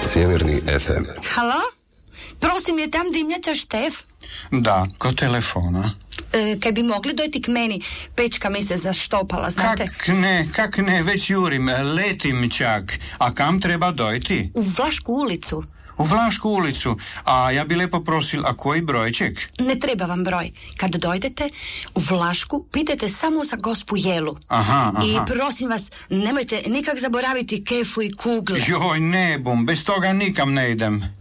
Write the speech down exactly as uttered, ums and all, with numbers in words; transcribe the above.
Sjeverni ef em. Halo? Prosim, je tam dimnjača Štef? Da, ko telefona. E, kaj bi mogli dojti k meni? Pečka mi se zaštopala, znate? Kak ne, kak ne, već jurim, letim čak. A kam treba dojti? U Vlašku ulicu. U Vlašku ulicu. A ja bi lepo prosil, a koji brojček? Ne treba vam broj. Kad dojdete u Vlašku, pitajte samo za gospu Jelu. Aha, aha. I prosim vas, nemojte nikak zaboraviti kefu i kugle. Joj, ne bum, bez toga nikam ne idem.